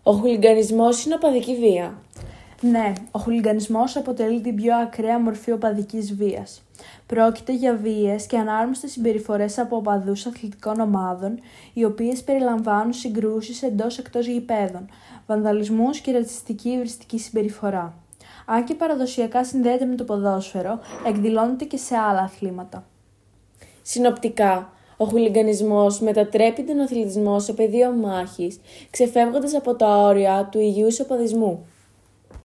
Ο χουλιγκανισμός είναι οπαδική βία. Ναι, ο χουλιγκανισμός αποτελεί την πιο ακραία μορφή οπαδικής βίας. Πρόκειται για βίαιες και ανάρμοστες συμπεριφορές από οπαδούς αθλητικών ομάδων, οι οποίες περιλαμβάνουν συγκρούσεις εντός-εκτός γηπέδων, βανδαλισμούς και ρατσιστική υβριστική συμπεριφορά. Αν και παραδοσιακά συνδέεται με το ποδόσφαιρο, εκδηλώνεται και σε άλλα αθλήματα. Συνοπτικά, ο χουλιγκανισμός μετατρέπει τον αθλητισμό σε πεδίο μάχης, ξεφεύγοντας από τα όρια του υγιούς οπαδισμού.